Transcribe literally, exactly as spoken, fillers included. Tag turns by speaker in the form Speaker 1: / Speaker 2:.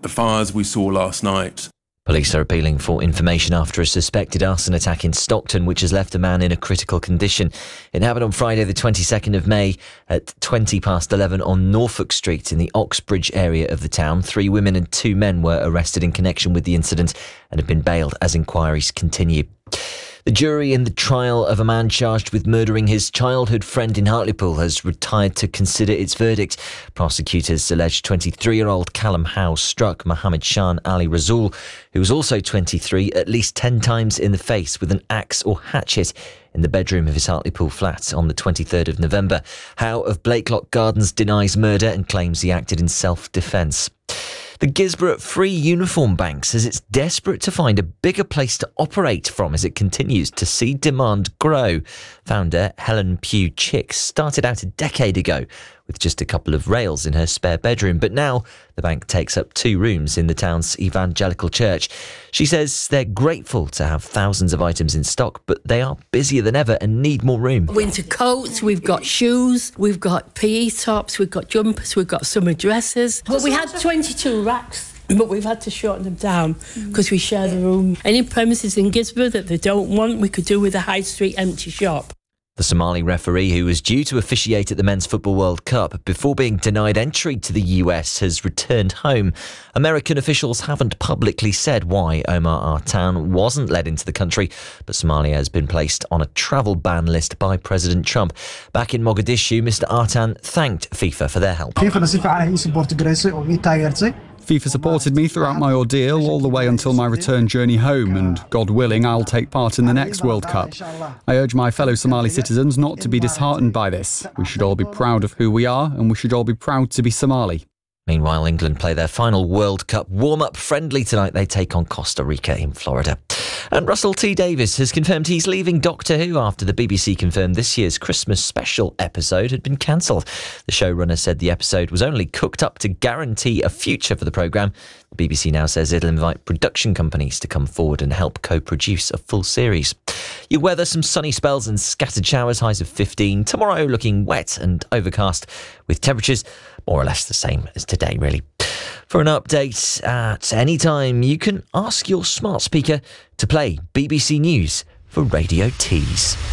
Speaker 1: the fires we saw last night.
Speaker 2: Police are appealing for information after a suspected arson attack in Stockton, which has left a man in a critical condition. It happened on Friday the twenty-second of May at twenty past eleven on Norfolk Street in the Oxbridge area of the town. Three women and two men were arrested in connection with the incident and have been bailed as inquiries continue. The jury in the trial of a man charged with murdering his childhood friend in Hartlepool has retired to consider its verdict. Prosecutors allege twenty-three-year-old Callum Howe struck Mohammed Shan Ali Rasool, who was also twenty-three, at least ten times in the face with an axe or hatchet in the bedroom of his Hartlepool flat on the twenty-third of November. Howe of Blakelock Gardens denies murder and claims he acted in self-defence. The Gisborough Free Uniform Bank says it's desperate to find a bigger place to operate from as it continues to see demand grow. Founder Helen Pugh Chick started out a decade ago with just a couple of rails in her spare bedroom, but now the bank takes up two rooms in the town's evangelical church. She says they're grateful to have thousands of items in stock, but they are busier than ever and need more room.
Speaker 3: Winter coats, we've got shoes, we've got P E tops, we've got jumpers, we've got summer dresses. But we had twenty-two racks, but we've had to shorten them down because we share the room. Any premises in Gisborough that they don't want, we could do with a high street empty shop.
Speaker 2: The Somali referee, who was due to officiate at the Men's Football World Cup before being denied entry to the U S, has returned home. American officials haven't publicly said why Omar Artan wasn't led into the country, but Somalia has been placed on a travel ban list by President Trump. Back in Mogadishu, Mister Artan thanked FIFA for their help.
Speaker 4: FIFA supported me throughout my ordeal all the way until my return journey home, and God willing, I'll take part in the next World Cup. I urge my fellow Somali citizens not to be disheartened by this. We should all be proud of who we are, and we should all be proud to be Somali.
Speaker 2: Meanwhile, England play their final World Cup warm-up friendly tonight. They take on Costa Rica in Florida. And Russell T Davies has confirmed he's leaving Doctor Who after the B B C confirmed this year's Christmas special episode had been cancelled. The showrunner said the episode was only cooked up to guarantee a future for the programme. The B B C now says it'll invite production companies to come forward and help co-produce a full series. Your weather, some sunny spells and scattered showers, highs of fifteen. Tomorrow looking wet and overcast with temperatures more or less the same as today, really. For an update at any time, you can ask your smart speaker to play B B C News for Radio Tees.